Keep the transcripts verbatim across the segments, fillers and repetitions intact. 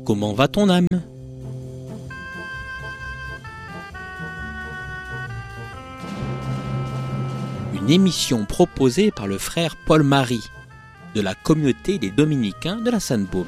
Comment va ton âme ? Une émission proposée par le frère Paul-Marie de la communauté des Dominicains de la Sainte-Baume.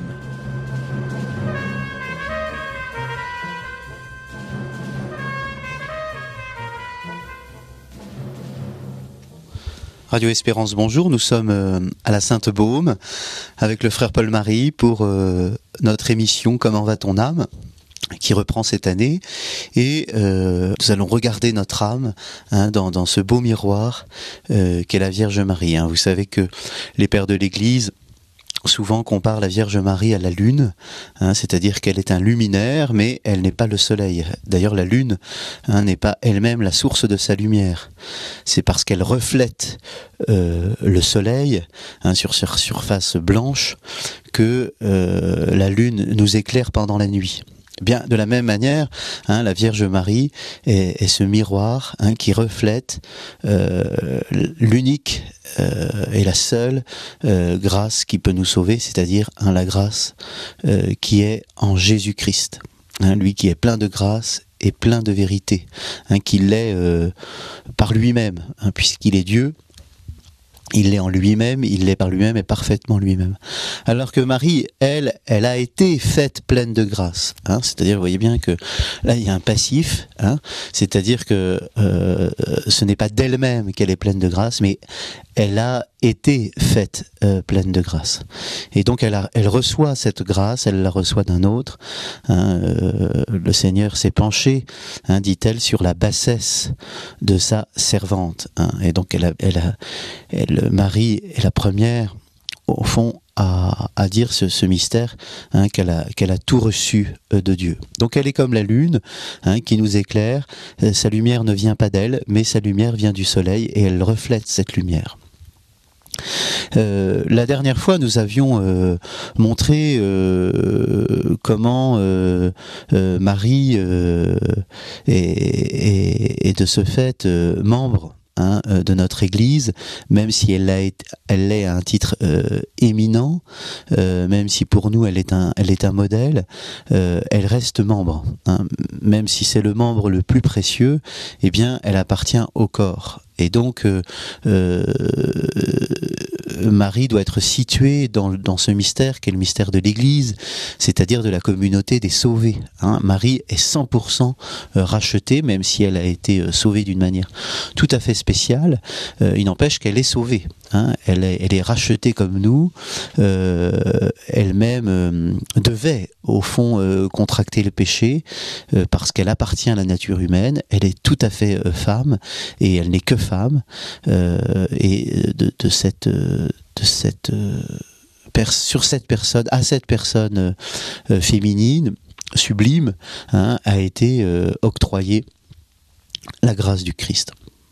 Radio Espérance, bonjour, nous sommes euh, à la Sainte-Baume avec le frère Paul-Marie pour euh, notre émission Comment va ton âme ? Qui reprend cette année et euh, nous allons regarder notre âme hein, dans, dans ce beau miroir euh, qu'est la Vierge Marie. Hein. Vous savez que les pères de l'Église souvent comparent la Vierge Marie à la lune, hein, c'est-à-dire qu'elle est un luminaire, mais elle n'est pas le soleil. D'ailleurs, la lune hein, n'est pas elle-même la source de sa lumière. C'est parce qu'elle reflète euh, le soleil hein, sur sa surface blanche que euh, la lune nous éclaire pendant la nuit. Bien, de la même manière, hein, la Vierge Marie est, est ce miroir hein, qui reflète euh, l'unique euh, et la seule euh, grâce qui peut nous sauver, c'est-à-dire hein, la grâce euh, qui est en Jésus-Christ. Hein, lui qui est plein de grâce et plein de vérité, hein, qui l'est euh, par lui-même, hein, puisqu'il est Dieu. Il l'est en lui-même, il l'est par lui-même et parfaitement lui-même. Alors que Marie, elle, elle a été faite pleine de grâce. Hein, c'est-à-dire, vous voyez bien que là, il y a un passif. Hein, c'est-à-dire que euh, ce n'est pas d'elle-même qu'elle est pleine de grâce, mais elle a été faite euh, pleine de grâce. Et donc, elle, a, elle reçoit cette grâce, elle la reçoit d'un autre. Hein, euh, le Seigneur s'est penché, hein, dit-elle, sur la bassesse de sa servante. Hein, et donc, elle a... Elle a elle, Marie est la première, au fond, à, à dire ce, ce mystère, hein, qu'elle a, qu'elle a tout reçu de Dieu. Donc elle est comme la lune, hein, qui nous éclaire. Sa lumière ne vient pas d'elle, mais sa lumière vient du soleil et elle reflète cette lumière. Euh, la dernière fois, nous avions euh, montré euh, comment euh, euh, Marie euh, est, est, est de ce fait euh, membre Hein, de notre Église, même si elle, a été, elle est à un titre euh, éminent, euh, même si pour nous elle est un, elle est un modèle, euh, elle reste membre. Hein, même si c'est le membre le plus précieux, eh bien, elle appartient au corps. Et donc, euh, euh, Marie doit être située dans, dans ce mystère qui est le mystère de l'Église, c'est-à-dire de la communauté des sauvés. Hein. Marie est cent pour cent rachetée, même si elle a été sauvée d'une manière tout à fait spéciale. Euh, il n'empêche qu'elle est sauvée. Hein. Elle, est, elle est rachetée comme nous. Euh, elle-même euh, devait, au fond, euh, contracter le péché euh, parce qu'elle appartient à la nature humaine. Elle est tout à fait euh, femme et elle n'est que femme. Euh, et de, de cette, de cette euh, per- sur cette personne, à cette personne euh, féminine sublime, hein, a été euh, octroyée la grâce du Christ.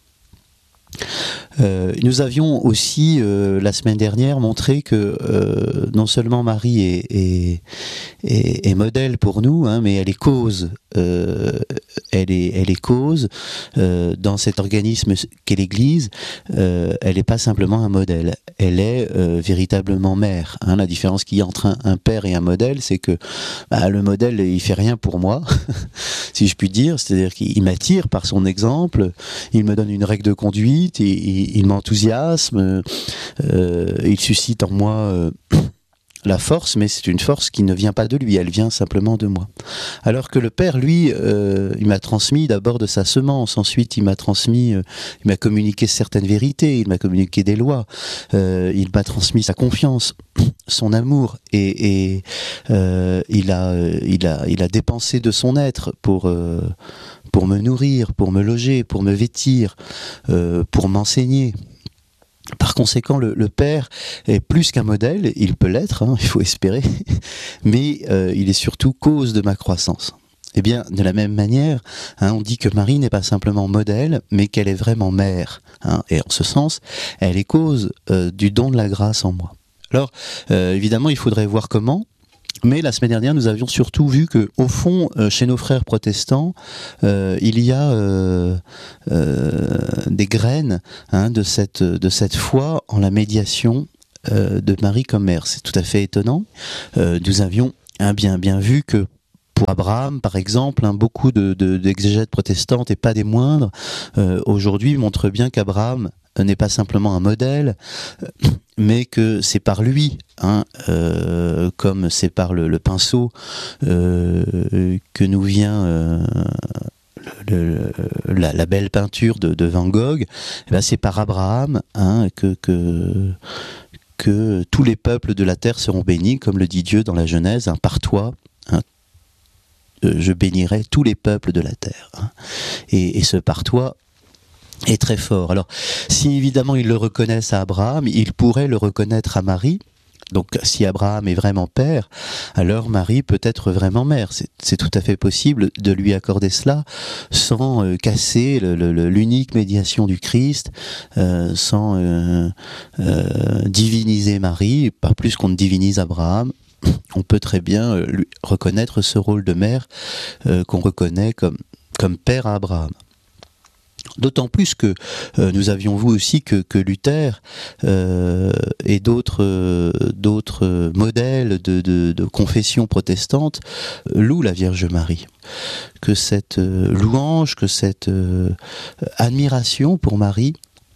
Euh, nous avions aussi euh, la semaine dernière montré que euh, non seulement Marie est, est, est, est modèle pour nous, hein, mais elle est cause, euh, elle est, elle est cause euh, dans cet organisme qu'est l'Église. Euh, elle n'est pas simplement un modèle, elle est euh, véritablement mère. Hein. La différence qu'il y a entre un, un père et un modèle, c'est que bah, le modèle il fait rien pour moi, si je puis dire, c'est-à-dire qu'il m'attire par son exemple, il me donne une règle de conduite. Il, il, il m'enthousiasme, euh, il suscite en moi euh, la force, mais c'est une force qui ne vient pas de lui, elle vient simplement de moi. Alors que le Père, lui, euh, il m'a transmis d'abord de sa semence, ensuite il m'a transmis, euh, il m'a communiqué certaines vérités, il m'a communiqué des lois, euh, il m'a transmis sa confiance, son amour, et, et euh, il a, il a, il a dépensé de son être pour euh, pour me nourrir, pour me loger, pour me vêtir, euh, pour m'enseigner. Par conséquent, le, le Père est plus qu'un modèle, il peut l'être, hein, il faut espérer, mais euh, il est surtout cause de ma croissance. Eh bien, de la même manière, hein, on dit que Marie n'est pas simplement modèle, mais qu'elle est vraiment mère. Hein, et en ce sens, elle est cause euh, du don de la grâce en moi. Alors, euh, évidemment, il faudrait voir comment. Mais la semaine dernière, nous avions surtout vu que, au fond, euh, chez nos frères protestants, euh, il y a euh, euh, des graines hein, de cette de cette foi en la médiation euh, de Marie comme mère. C'est tout à fait étonnant. Euh, nous avions hein, bien, bien vu que pour Abraham, par exemple, hein, beaucoup de, de, d'exégètes protestantes, et pas des moindres, euh, aujourd'hui montrent bien qu'Abraham n'est pas simplement un modèle, mais que c'est par lui, hein, euh, comme c'est par le, le pinceau euh, que nous vient euh, le, le, la, la belle peinture de, de Van Gogh. Et ben c'est par Abraham, hein, que, que, que tous les peuples de la terre seront bénis, comme le dit Dieu dans la Genèse, hein, par toi, hein, je bénirai tous les peuples de la terre. Hein. Et, et ce par toi est très fort. Alors, si évidemment ils le reconnaissent à Abraham, ils pourraient le reconnaître à Marie. Donc, si Abraham est vraiment père, alors Marie peut être vraiment mère. C'est, c'est tout à fait possible de lui accorder cela sans euh, casser le, le, l'unique médiation du Christ, euh, sans euh, euh, diviniser Marie, pas plus qu'on ne divinise Abraham. On peut très bien euh, lui reconnaître ce rôle de mère euh, qu'on reconnaît comme, comme père à Abraham. D'autant plus que euh, nous avions vu aussi que, que Luther euh, et d'autres, euh, d'autres modèles de, de, de confession protestante euh, louent la Vierge Marie. Que cette euh, louange, que cette euh, admiration pour Marie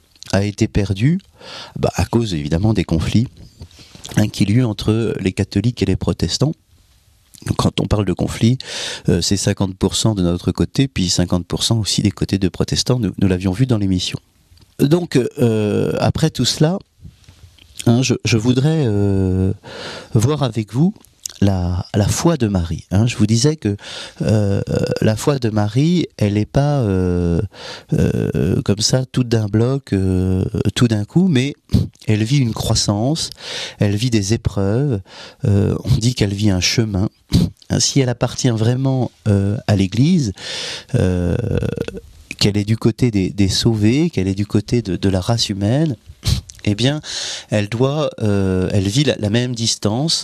a été perdue, bah, à cause évidemment des conflits hein, qu'il y a eu entre les catholiques et les protestants. Quand on parle de conflit, euh, c'est cinquante pour cent de notre côté, puis cinquante pour cent aussi des côtés de protestants, nous, nous l'avions vu dans l'émission. Donc, euh, après tout cela, hein, je, je voudrais euh, voir avec vous la, la foi de Marie. Hein. Je vous disais que euh, la foi de Marie, elle n'est pas euh, euh, comme ça, toute d'un bloc, euh, tout d'un coup, mais elle vit une croissance, elle vit des épreuves, euh, on dit qu'elle vit un chemin. Si elle appartient vraiment euh, à l'Église, euh, qu'elle est du côté des, des sauvés, qu'elle est du côté de, de la race humaine, eh bien, elle doit, euh, elle vit la, la même distance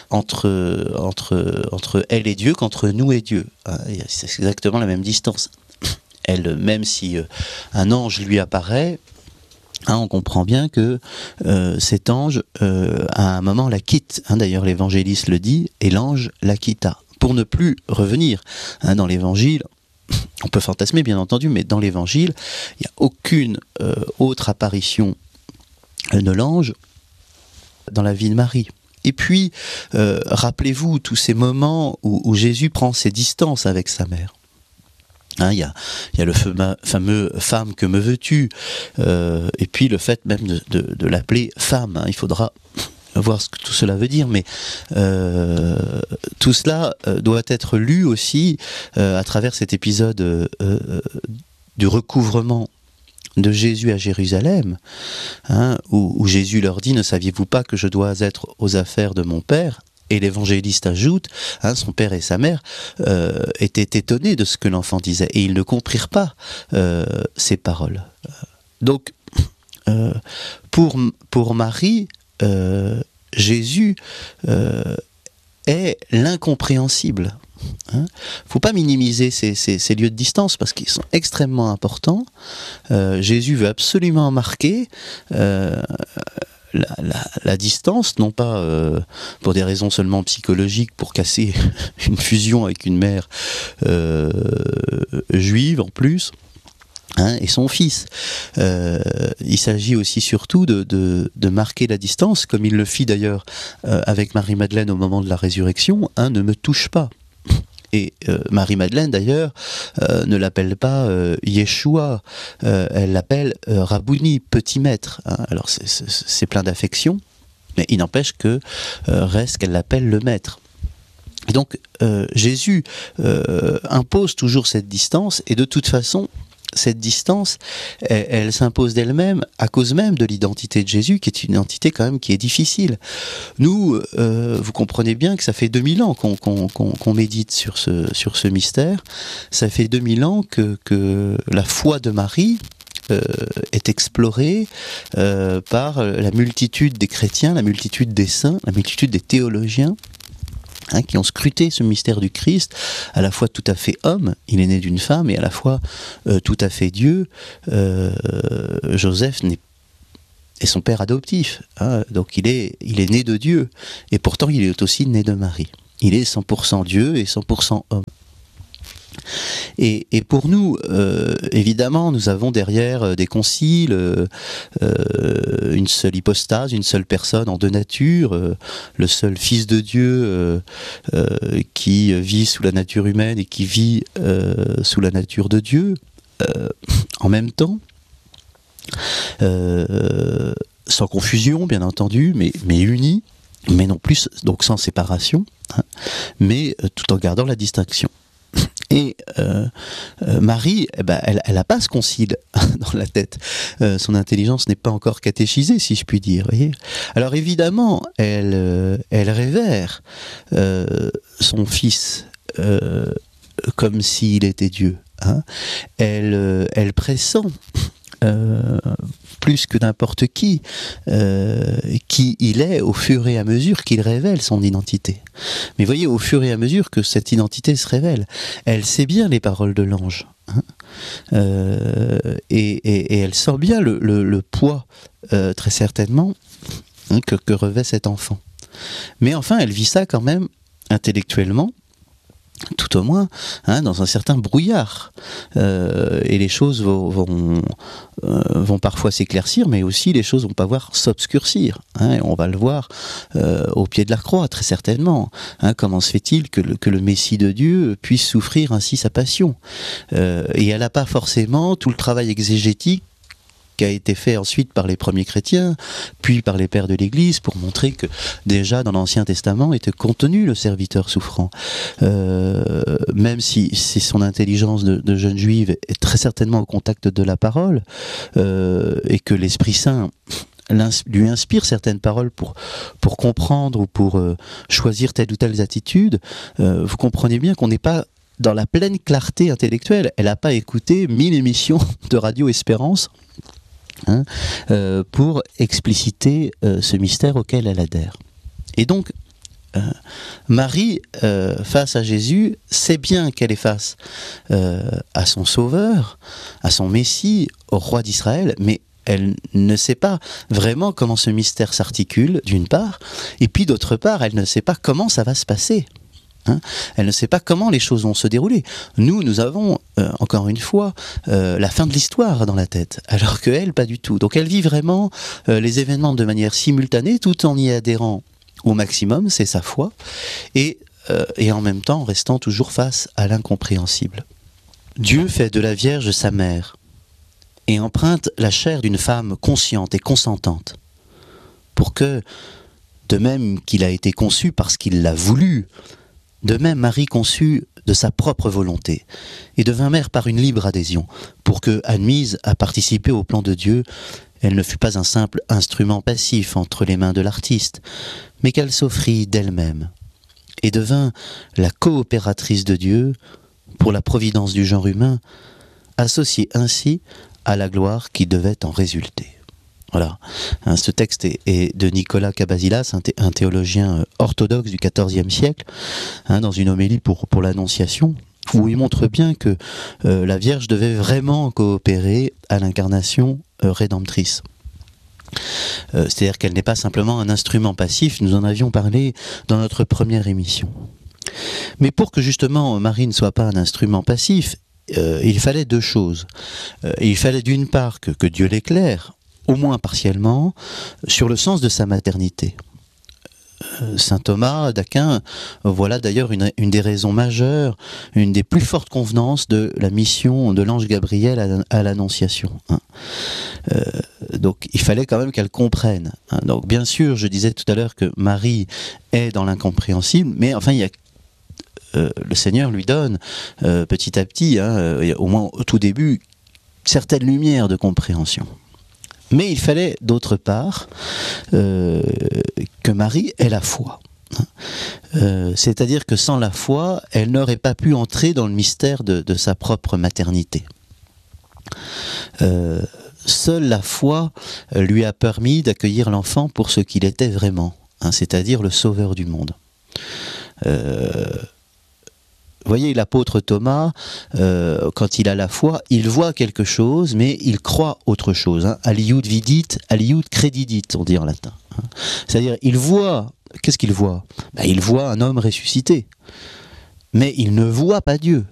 entre, entre, entre elle et Dieu qu'entre nous et Dieu. C'est exactement la même distance. Elle, même si euh, un ange lui apparaît, hein, on comprend bien que euh, cet ange, euh, à un moment, la quitte. Hein, d'ailleurs, l'évangéliste le dit, et l'ange la quitta, pour ne plus revenir. Hein, dans l'évangile, on peut fantasmer, bien entendu, mais dans l'évangile, il n'y a aucune euh, autre apparition de l'ange dans la vie de Marie. Et puis, euh, rappelez-vous tous ces moments où, où Jésus prend ses distances avec sa mère. Hein, il y a, il y a le fameux, fameux « femme, que me veux-tu » euh, et puis le fait même de, de, de l'appeler femme. Hein, il faudra voir ce que tout cela veut dire, mais euh, tout cela euh, doit être lu aussi euh, à travers cet épisode euh, euh, du recouvrement de Jésus à Jérusalem, hein, où, où Jésus leur dit « Ne saviez-vous pas que je dois être aux affaires de mon Père ?» Et l'évangéliste ajoute, hein, son père et sa mère euh, étaient étonnés de ce que l'enfant disait, et ils ne comprirent pas euh, ces paroles. Donc, euh, pour, pour Marie, euh, Jésus euh, est l'incompréhensible. Il hein. ne faut pas minimiser ces, ces, ces lieux de distance parce qu'ils sont extrêmement importants. Euh, Jésus veut absolument marquer euh, la, la, la distance, non pas euh, pour des raisons seulement psychologiques, pour casser une fusion avec une mère euh, juive en plus, hein, et son fils. Euh, il s'agit aussi surtout de, de, de marquer la distance, comme il le fit d'ailleurs euh, avec Marie-Madeleine au moment de la résurrection, hein, ne me touche pas. Et euh, Marie-Madeleine, d'ailleurs, euh, ne l'appelle pas euh, Yeshua, euh, elle l'appelle euh, Rabouni, petit maître. Hein. Alors c'est, c'est, c'est plein d'affection, mais il n'empêche que euh, reste qu'elle l'appelle le maître. Et donc euh, Jésus euh, impose toujours cette distance, et de toute façon, cette distance, elle, elle s'impose d'elle-même à cause même de l'identité de Jésus, qui est une identité quand même qui est difficile. Nous, euh, vous comprenez bien que ça fait deux mille ans qu'on, qu'on, qu'on, qu'on médite sur ce, sur ce mystère. Ça fait deux mille ans que, que la foi de Marie euh, est explorée euh, par la multitude des chrétiens, la multitude des saints, la multitude des théologiens. Hein, qui ont scruté ce mystère du Christ, à la fois tout à fait homme, il est né d'une femme, et à la fois euh, tout à fait Dieu. Euh, Joseph n'est, est son père adoptif, hein, donc il est, il est né de Dieu, et pourtant il est aussi né de Marie. Il est cent pour cent Dieu et cent pour cent homme. Et, et pour nous, euh, évidemment, nous avons derrière des conciles, euh, euh, une seule hypostase, une seule personne en deux natures, euh, le seul Fils de Dieu euh, euh, qui vit sous la nature humaine et qui vit euh, sous la nature de Dieu, euh, en même temps, euh, sans confusion, bien entendu, mais, mais unis, mais non plus, donc sans séparation, hein, mais euh, tout en gardant la distinction. Et euh, euh, Marie, eh ben, elle n'a pas ce concile dans la tête. Euh, son intelligence n'est pas encore catéchisée, si je puis dire. Voyez. Alors évidemment, elle, euh, elle révère euh, son fils euh, comme s'il était Dieu. Hein. Elle, euh, elle pressent euh, plus que n'importe qui euh, qui il est au fur et à mesure qu'il révèle son identité. Mais voyez, au fur et à mesure que cette identité se révèle, elle sait bien les paroles de l'ange, hein, euh, et, et, et elle sent bien le, le, le poids, euh, très certainement, hein, que, que revêt cet enfant. Mais enfin, elle vit ça quand même intellectuellement, tout au moins, hein, dans un certain brouillard. Euh, et les choses vont, vont, euh, vont parfois s'éclaircir, mais aussi les choses vont pas voir s'obscurcir. Hein, on va le voir euh, au pied de la croix, très certainement. Hein, comment se fait-il que le, que le Messie de Dieu puisse souffrir ainsi sa passion euh, Et elle n'a pas forcément tout le travail exégétique qui a été fait ensuite par les premiers chrétiens, puis par les pères de l'Église, pour montrer que déjà dans l'Ancien Testament était contenu le serviteur souffrant. Euh, même si, si son intelligence de, de jeune juive est très certainement au contact de la parole, euh, et que l'Esprit Saint lui inspire certaines paroles pour, pour comprendre ou pour euh, choisir telle ou telle attitude, euh, vous comprenez bien qu'on n'est pas dans la pleine clarté intellectuelle. Elle n'a pas écouté mille émissions de Radio Espérance, Hein, euh, pour expliciter euh, ce mystère auquel elle adhère. Et donc, euh, Marie, euh, face à Jésus, sait bien qu'elle est face euh, à son Sauveur, à son Messie, au roi d'Israël, mais elle ne sait pas vraiment comment ce mystère s'articule, d'une part, et puis d'autre part, elle ne sait pas comment ça va se passer. Hein, elle ne sait pas comment les choses vont se dérouler. Nous, nous avons, euh, encore une fois, euh, la fin de l'histoire dans la tête, alors qu'elle, pas du tout. Donc elle vit vraiment euh, les événements de manière simultanée, tout en y adhérant au maximum, c'est sa foi, et, euh, et en même temps restant toujours face à l'incompréhensible. Dieu fait de la Vierge sa mère, et emprunte la chair d'une femme consciente et consentante, pour que, de même qu'il a été conçu parce qu'il l'a voulu, de même, Marie conçut de sa propre volonté et devint mère par une libre adhésion, pour que, admise à participer au plan de Dieu, elle ne fût pas un simple instrument passif entre les mains de l'artiste, mais qu'elle s'offrit d'elle-même et devint la coopératrice de Dieu pour la providence du genre humain, associée ainsi à la gloire qui devait en résulter. Voilà. Hein, ce texte est, est de Nicolas Cabasilas, un, thé, un théologien orthodoxe du quatorzième siècle, hein, dans une homélie pour, pour l'Annonciation, où il montre bien que euh, la Vierge devait vraiment coopérer à l'incarnation euh, rédemptrice. Euh, c'est-à-dire qu'elle n'est pas simplement un instrument passif, nous en avions parlé dans notre première émission. Mais pour que justement Marie ne soit pas un instrument passif, euh, il fallait deux choses. Euh, il fallait d'une part que, que Dieu l'éclaire, au moins partiellement, sur le sens de sa maternité. Saint Thomas d'Aquin, voilà d'ailleurs une, une des raisons majeures, une des plus fortes convenances de la mission de l'ange Gabriel à, à l'Annonciation. Hein. Euh, donc il fallait quand même qu'elle comprenne. Hein. Donc bien sûr, je disais tout à l'heure que Marie est dans l'incompréhensible, mais enfin il y a euh, le Seigneur lui donne euh, petit à petit, hein, au moins au tout début, certaines lumières de compréhension. Mais il fallait, d'autre part, euh, que Marie ait la foi. Euh, c'est-à-dire que sans la foi, elle n'aurait pas pu entrer dans le mystère de, de sa propre maternité. Euh, seule la foi lui a permis d'accueillir l'enfant pour ce qu'il était vraiment, hein, c'est-à-dire le sauveur du monde. Euh, Vous voyez, l'apôtre Thomas, euh, quand il a la foi, il voit quelque chose, mais il croit autre chose. Hein. Aliud vidit, aliud credidit, on dit en latin. C'est-à-dire, il voit, qu'est-ce qu'il voit ? Ben, il voit un homme ressuscité, mais il ne voit pas Dieu.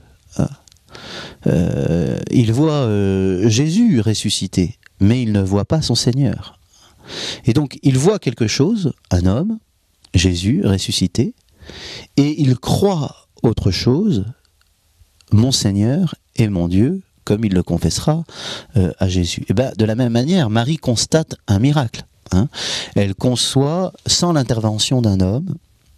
Euh, il voit euh, Jésus ressuscité, mais il ne voit pas son Seigneur. Et donc, il voit quelque chose, un homme, Jésus ressuscité, et il croit autre chose, mon Seigneur et mon Dieu, comme il le confessera euh, à Jésus. Et ben, de la même manière, Marie constate un miracle. Hein. Elle conçoit sans l'intervention d'un homme,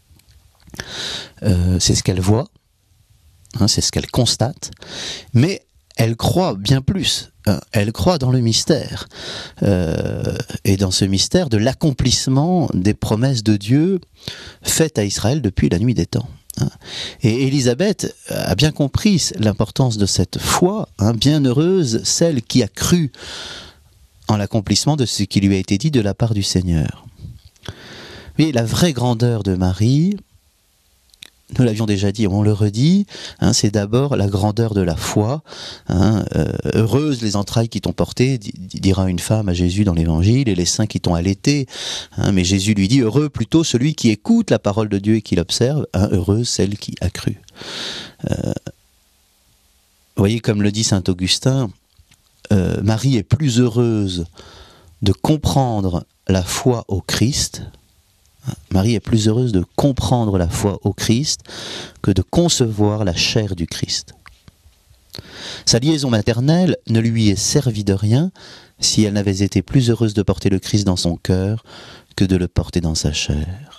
euh, c'est ce qu'elle voit, hein, c'est ce qu'elle constate, mais elle croit bien plus, hein, elle croit dans le mystère, euh, et dans ce mystère de l'accomplissement des promesses de Dieu faites à Israël depuis la nuit des temps. Hein. Et Élisabeth a bien compris l'importance de cette foi, hein, bienheureuse celle qui a cru en l'accomplissement de ce qui lui a été dit de la part du Seigneur. Oui, la vraie grandeur de Marie, nous l'avions déjà dit, on le redit, hein, c'est d'abord la grandeur de la foi. Hein, euh, heureuses les entrailles qui t'ont porté, dira une femme à Jésus dans l'Évangile, et les seins qui t'ont allaité. Hein, mais Jésus lui dit, heureux plutôt celui qui écoute la parole de Dieu et qui l'observe, hein, heureuse celle qui a cru. Euh, vous voyez, comme le dit saint Augustin, euh, Marie est plus heureuse de comprendre la foi au Christ. Marie est plus heureuse de comprendre la foi au Christ que de concevoir la chair du Christ. Sa liaison maternelle ne lui est servie de rien si elle n'avait été plus heureuse de porter le Christ dans son cœur que de le porter dans sa chair.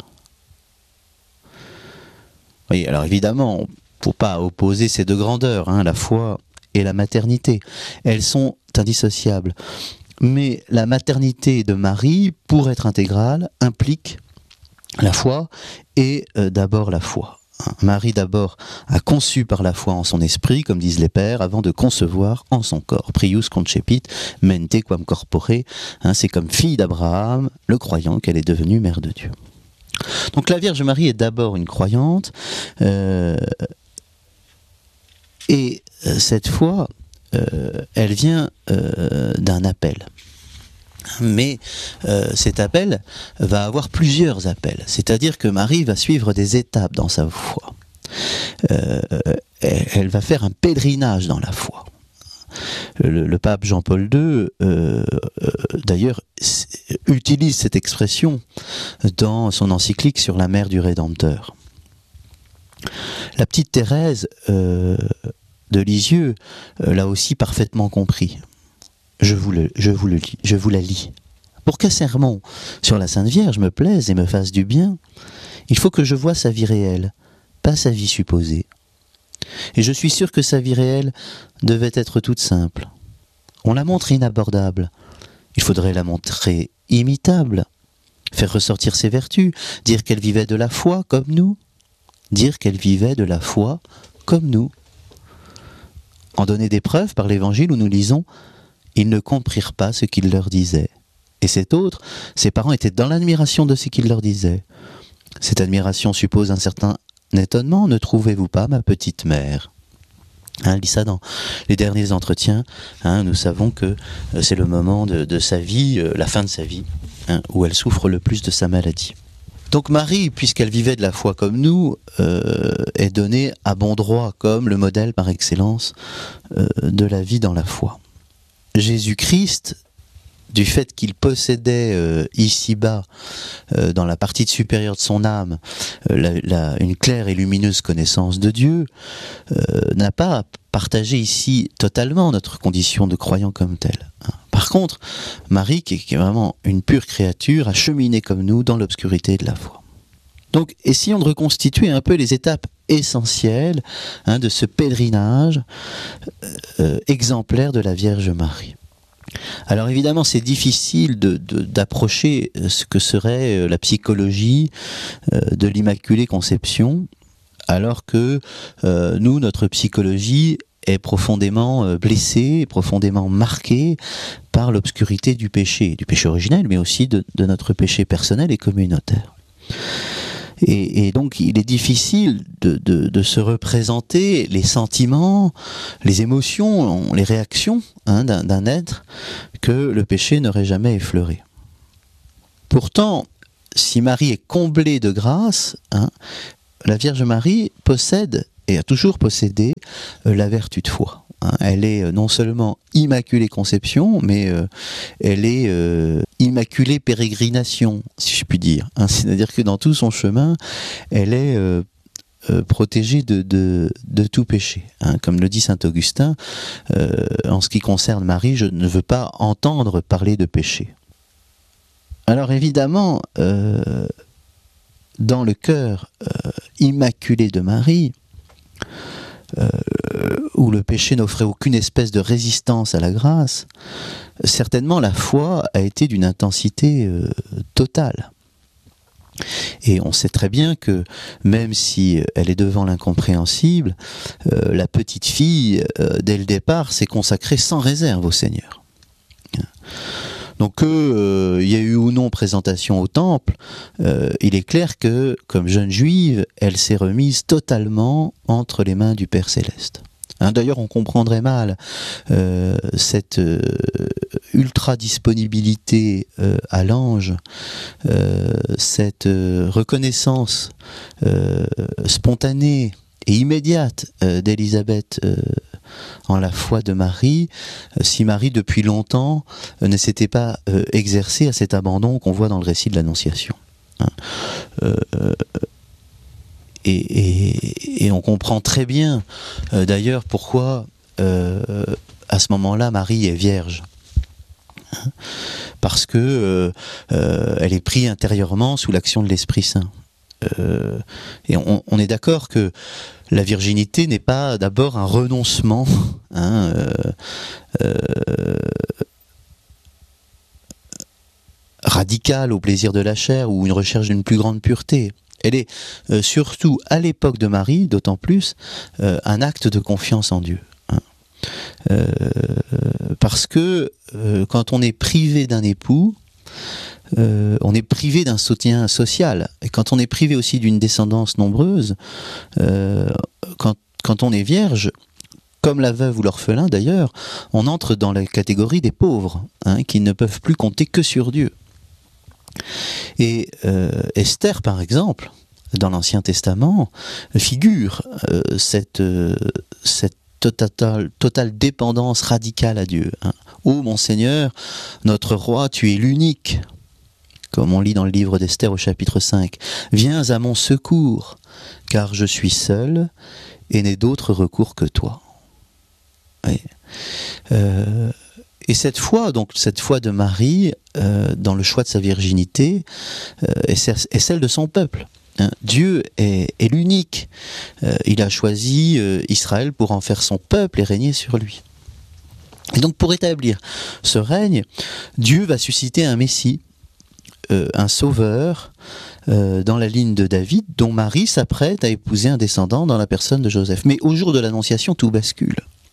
Oui, alors évidemment, il ne faut pas opposer ces deux grandeurs, hein, la foi et la maternité. Elles sont indissociables. Mais la maternité de Marie, pour être intégrale, implique la foi et euh, d'abord la foi. Marie d'abord a conçu par la foi en son esprit, comme disent les pères, avant de concevoir en son corps. Prius concepit, mente quam corpore. Hein, c'est comme fille d'Abraham, le croyant, qu'elle est devenue mère de Dieu. Donc la Vierge Marie est d'abord une croyante, euh, et euh, cette foi, euh, elle vient euh, d'un appel. Mais euh, cet appel va avoir plusieurs appels. C'est-à-dire que Marie va suivre des étapes dans sa foi. Euh, elle, elle va faire un pèlerinage dans la foi. Le, le pape Jean-Paul deux, euh, euh, d'ailleurs, utilise cette expression dans son encyclique sur la mère du Rédempteur. La petite Thérèse euh, de Lisieux euh, l'a aussi parfaitement compris. Je vous, le, je, vous le lis, je vous la lis. Pour qu'un sermon sur la Sainte Vierge me plaise et me fasse du bien, il faut que je voie sa vie réelle, pas sa vie supposée. Et je suis sûr que sa vie réelle devait être toute simple. On la montre inabordable, il faudrait la montrer imitable, faire ressortir ses vertus, dire qu'elle vivait de la foi comme nous, dire qu'elle vivait de la foi comme nous. En donner des preuves par l'Évangile où nous lisons ils ne comprirent pas ce qu'il leur disait. Et cet autre, ses parents étaient dans l'admiration de ce qu'il leur disait. Cette admiration suppose un certain étonnement, ne trouvez-vous pas, ma petite mère ? Hein, elle dit ça dans les derniers entretiens. Hein, nous savons que euh, c'est le moment de, de sa vie, euh, la fin de sa vie, hein, où elle souffre le plus de sa maladie. Donc Marie, puisqu'elle vivait de la foi comme nous, euh, est donnée à bon droit comme le modèle par excellence euh, de la vie dans la foi. Jésus-Christ, du fait qu'il possédait euh, ici-bas, euh, dans la partie supérieure de son âme, euh, la, la, une claire et lumineuse connaissance de Dieu, euh, n'a pas partagé ici totalement notre condition de croyant comme tel. Par contre, Marie, qui est, qui est vraiment une pure créature, a cheminé comme nous dans l'obscurité de la foi. Donc, essayons de reconstituer un peu les étapes essentielles hein, de ce pèlerinage euh, exemplaire de la Vierge Marie. Alors évidemment, c'est difficile de, de, d'approcher ce que serait la psychologie euh, de l'Immaculée Conception, alors que euh, nous, notre psychologie est profondément euh, blessée, profondément marquée par l'obscurité du péché, du péché originel, mais aussi de, de notre péché personnel et communautaire. Et, et donc il est difficile de, de, de se représenter les sentiments, les émotions, les réactions hein, d'un, d'un être que le péché n'aurait jamais effleuré. Pourtant, si Marie est comblée de grâce, hein, la Vierge Marie possède et a toujours possédé euh, la vertu de foi. Hein. Elle est euh, non seulement immaculée conception, mais euh, elle est euh, immaculée pérégrination, si je puis dire. Hein. C'est-à-dire que dans tout son chemin, elle est euh, euh, protégée de, de, de tout péché. Hein. Comme le dit saint Augustin, euh, en ce qui concerne Marie, je ne veux pas entendre parler de péché. Alors évidemment, euh, dans le cœur euh, immaculé de Marie, euh, où le péché n'offrait aucune espèce de résistance à la grâce, certainement la foi a été d'une intensité euh, totale. Et on sait très bien que même si elle est devant l'incompréhensible, euh, la petite fille, euh, dès le départ, s'est consacrée sans réserve au Seigneur. Donc qu'il euh, y a eu ou non présentation au temple, euh, il est clair que, comme jeune juive, elle s'est remise totalement entre les mains du Père Céleste. Hein, d'ailleurs, on comprendrait mal euh, cette euh, ultra-disponibilité euh, à l'ange, euh, cette euh, reconnaissance euh, spontanée et immédiate euh, d'Élisabeth euh, en la foi de Marie, euh, si Marie depuis longtemps euh, ne s'était pas euh, exercée à cet abandon qu'on voit dans le récit de l'Annonciation. Hein. Euh, et, et, et on comprend très bien euh, d'ailleurs pourquoi euh, à ce moment-là Marie est vierge. Hein. Parce que euh, euh, elle est prise intérieurement sous l'action de l'Esprit Saint. Euh, et on, on est d'accord que la virginité n'est pas d'abord un renoncement hein, euh, euh, radical au plaisir de la chair ou une recherche d'une plus grande pureté. Elle est euh, surtout à l'époque de Marie, d'autant plus, euh, un acte de confiance en Dieu. Hein. Euh, parce que euh, quand on est privé d'un époux, Euh, on est privé d'un soutien social. Et quand on est privé aussi d'une descendance nombreuse, euh, quand, quand on est vierge, comme la veuve ou l'orphelin d'ailleurs, on entre dans la catégorie des pauvres, hein, qui ne peuvent plus compter que sur Dieu. Et euh, Esther, par exemple, dans l'Ancien Testament, figure euh, cette, euh, cette totale, totale dépendance radicale à Dieu. Hein. Ô mon Seigneur, notre roi, tu es l'unique. Comme on lit dans le livre d'Esther au chapitre cinq, « Viens à mon secours, car je suis seul et n'ai d'autre recours que toi. » Oui. Euh, et cette foi, donc cette foi de Marie, euh, dans le choix de sa virginité, euh, est, est celle de son peuple. Hein. Dieu est, est l'unique. Euh, il a choisi euh, Israël pour en faire son peuple et régner sur lui. Et donc pour établir ce règne, Dieu va susciter un Messie, Euh, un sauveur euh, dans la ligne de David, dont Marie s'apprête à épouser un descendant dans la personne de Joseph. Mais au jour de l'Annonciation, tout bascule.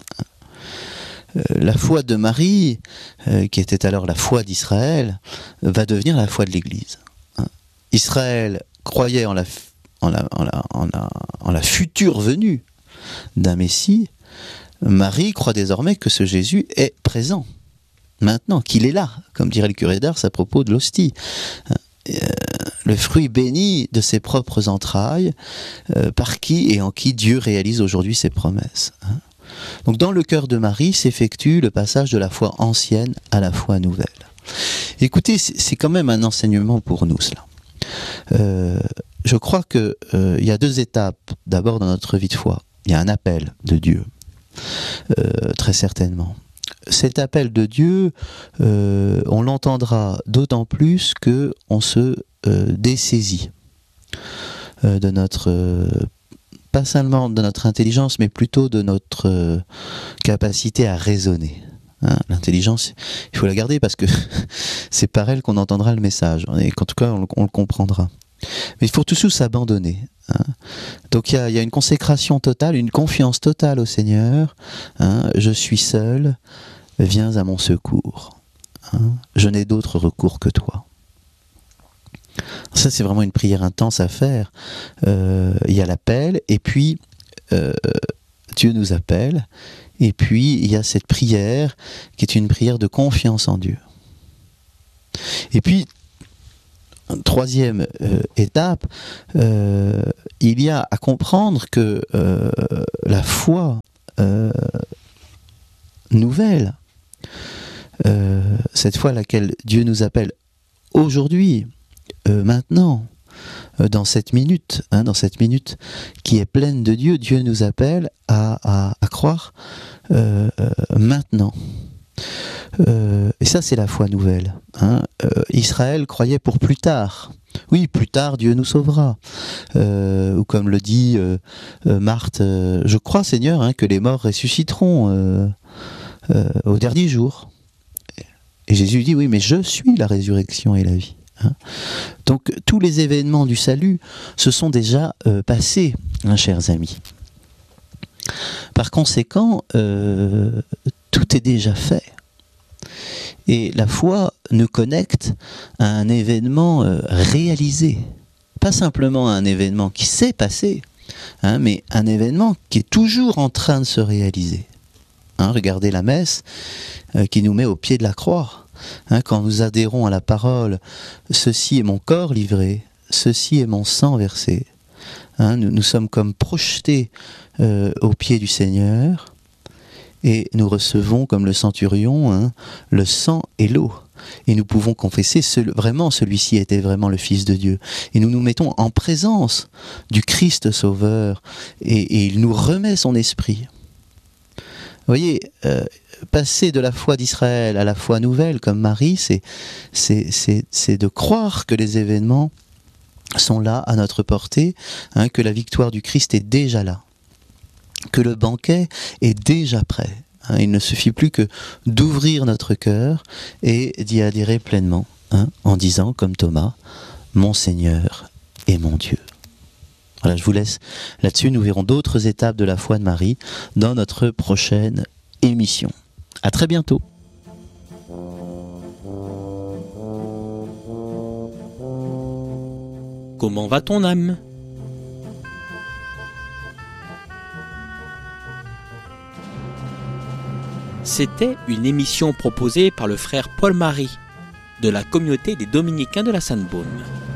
Euh, la foi de Marie, euh, qui était alors la foi d'Israël, va devenir la foi de l'Église. Hein. Israël croyait en la, en la, en la, en la, en la future venue d'un Messie. Marie croit désormais que ce Jésus est présent. Maintenant qu'il est là, comme dirait le curé d'Ars à propos de l'hostie. Euh, le fruit béni de ses propres entrailles, euh, par qui et en qui Dieu réalise aujourd'hui ses promesses. Hein. Donc dans le cœur de Marie s'effectue le passage de la foi ancienne à la foi nouvelle. Écoutez, c'est quand même un enseignement pour nous cela. Euh, je crois qu'il euh, y a deux étapes, d'abord dans notre vie de foi. Il y a un appel de Dieu, euh, très certainement. Cet appel de Dieu, euh, on l'entendra d'autant plus qu'on se euh, dessaisit euh, de notre, euh, pas seulement de notre intelligence, mais plutôt de notre euh, capacité à raisonner. Hein, l'intelligence, il faut la garder parce que c'est par elle qu'on entendra le message, et qu'en tout cas on, on le comprendra. Mais il faut tout de suite s'abandonner. Hein. Donc il y, y a une consécration totale, une confiance totale au Seigneur. Hein. Je suis seul, viens à mon secours. Hein. Je n'ai d'autre recours que toi. Ça c'est vraiment une prière intense à faire. Euh, il y a l'appel, et puis euh, Dieu nous appelle, et puis il y a cette prière qui est une prière de confiance en Dieu. Et puis troisième euh, étape, euh, il y a à comprendre que euh, la foi euh, nouvelle, euh, cette foi à laquelle Dieu nous appelle aujourd'hui, euh, maintenant, euh, dans cette minute, hein, dans cette minute qui est pleine de Dieu, Dieu nous appelle à, à, à croire euh, euh, maintenant. Euh, et ça, c'est la foi nouvelle. Hein. Euh, Israël croyait pour plus tard. Oui, plus tard, Dieu nous sauvera. Euh, ou comme le dit euh, euh, Marthe, euh, je crois, Seigneur, hein, que les morts ressusciteront euh, euh, au dernier jour. Et Jésus dit, oui, mais je suis la résurrection et la vie. Hein. Donc, tous les événements du salut se sont déjà euh, passés, hein, chers amis. Par conséquent, euh, tout est déjà fait. Et la foi nous connecte à un événement euh, réalisé. Pas simplement un événement qui s'est passé, hein, mais un événement qui est toujours en train de se réaliser. Hein, regardez la messe euh, qui nous met au pied de la croix. Hein, quand nous adhérons à la parole, ceci est mon corps livré, ceci est mon sang versé. Hein, nous, nous sommes comme projetés euh, au pied du Seigneur. Et nous recevons, comme le centurion, hein, le sang et l'eau. Et nous pouvons confesser, ce, vraiment, celui-ci était vraiment le Fils de Dieu. Et nous nous mettons en présence du Christ Sauveur. Et, et il nous remet son esprit. Vous voyez, euh, passer de la foi d'Israël à la foi nouvelle, comme Marie, c'est, c'est, c'est, c'est de croire que les événements sont là, à notre portée, hein, que la victoire du Christ est déjà là. Que le banquet est déjà prêt. Hein, il ne suffit plus que d'ouvrir notre cœur et d'y adhérer pleinement, hein, en disant, comme Thomas, « Mon Seigneur et mon Dieu ». Voilà, je vous laisse là-dessus. Nous verrons d'autres étapes de la foi de Marie dans notre prochaine émission. À très bientôt. Comment va ton âme ? C'était une émission proposée par le frère Paul Marie de la communauté des Dominicains de la Sainte-Baume.